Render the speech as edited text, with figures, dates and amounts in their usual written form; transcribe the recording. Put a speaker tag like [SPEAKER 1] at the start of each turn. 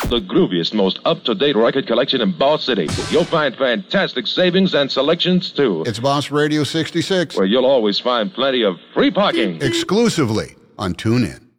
[SPEAKER 1] The grooviest, most up-to-date record collection in Boss City. You'll find fantastic savings and selections, too.
[SPEAKER 2] It's Boss Radio 66.
[SPEAKER 1] Where you'll always find plenty of free parking.
[SPEAKER 2] Exclusively on TuneIn.